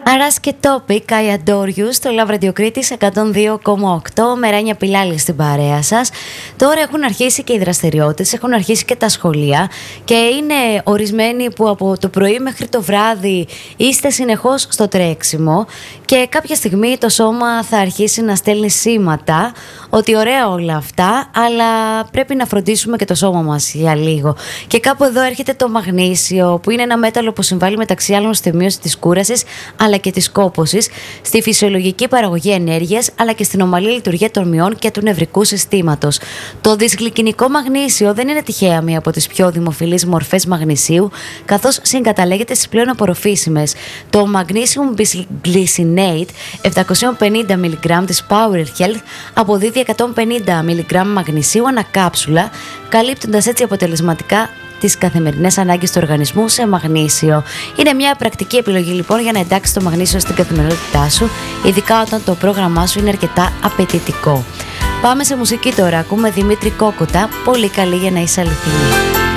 Αράς και Topic, I adore you, στο Love Radio Κρήτης 102,8, Μεράνια Πιλάλη στην παρέα σας. Τώρα έχουν αρχίσει και οι δραστηριότητες, έχουν αρχίσει και τα σχολεία και είναι ορισμένοι που από το πρωί μέχρι το βράδυ είστε συνεχώς στο τρέξιμο και κάποια στιγμή το σώμα θα αρχίσει να στέλνει σήματα ότι ωραία όλα αυτά, αλλά πρέπει να φροντίσουμε και το σώμα μας για λίγο. Και κάπου εδώ έρχεται το μαγνήσιο, που είναι ένα μέταλλο που συμβάλλει μεταξύ άλλων στη μείωση της κούρασης αλλά και της κόπωσης, στη φυσιολογική παραγωγή ενέργειας αλλά και στην ομαλή λειτουργία των μειών και του νευρικού συστήματος. Το δυσγλυκινικό μαγνήσιο δεν είναι τυχαία μία από τις πιο δημοφιλείς μορφές μαγνησίου, καθώς συγκαταλέγεται στις πλέον απορροφήσιμες. Το Magnesium Bisglycinate 750 mg της Power Health αποδίδει 150 mg μαγνησίου ανά κάψουλα, καλύπτοντας έτσι αποτελεσματικά τις καθημερινές ανάγκες του οργανισμού σε μαγνήσιο. Είναι μια πρακτική επιλογή λοιπόν για να εντάξεις το μαγνήσιο στην καθημερινότητά σου, ειδικά όταν το πρόγραμμά σου είναι αρκετά απαιτητικό. Πάμε σε μουσική τώρα. Ακούμε Δημήτρη Κόκοτα, πολύ καλή για να είσαι αληθινή.